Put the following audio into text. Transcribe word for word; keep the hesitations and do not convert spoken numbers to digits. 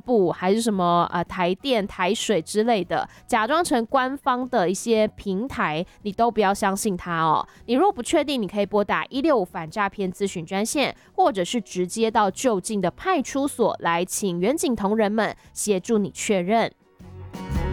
部还是什么呃台电、台水之类的，假装成官方的一些平台，你都不要相信它哦。你若不确定，你可以拨打一六五反诈骗咨询专线，或者是直接到就近的派出所来请员警同仁们协助你确认。